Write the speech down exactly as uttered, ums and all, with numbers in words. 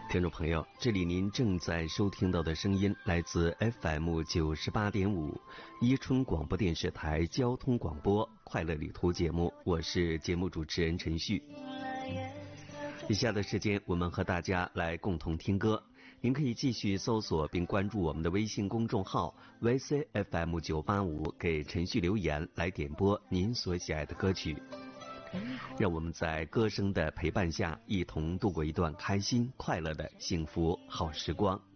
听众朋友，这里您正在收听到的声音来自 F M 九十八点五伊春广播电视台交通广播快乐旅途节目，我是节目主持人陈旭。以下的时间我们和大家来共同听歌，您可以继续搜索并关注我们的微信公众号 V C F M 九八五，给陈旭留言来点播您所喜爱的歌曲。让我们在歌声的陪伴下，一同度过一段开心快乐的幸福好时光。